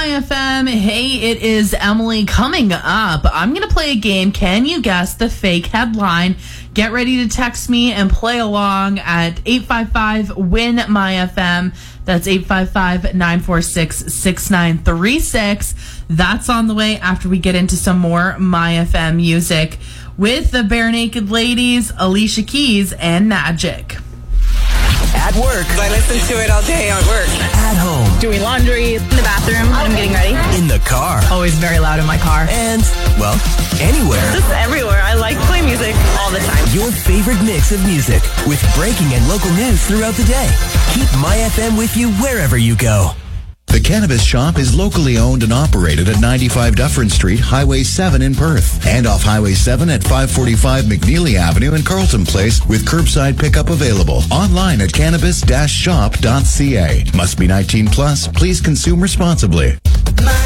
My FM. Hey, it is Emily. Coming up, I'm going to play a game. Can you guess the fake headline? Get ready to text me and play along at 855-WIN-MY-FM. That's 855-946-6936. That's on the way after we get into some more My FM music with the Bare Naked Ladies, Alicia Keys, and Magic. At work. I listen to it all day at work. At home. Doing laundry, in the bathroom when I'm getting ready. In the car. Always very loud in my car. And, well, anywhere. Just everywhere. I like playing music all the time. Your favorite mix of music with breaking and local news throughout the day. Keep My FM with you wherever you go. The Cannabis Shop is locally owned and operated at 95 Dufferin Street, Highway 7 in Perth, and off Highway 7 at 545 McNeely Avenue in Carlton Place with curbside pickup available. Online at cannabis-shop.ca. Must be 19 plus. Please consume responsibly.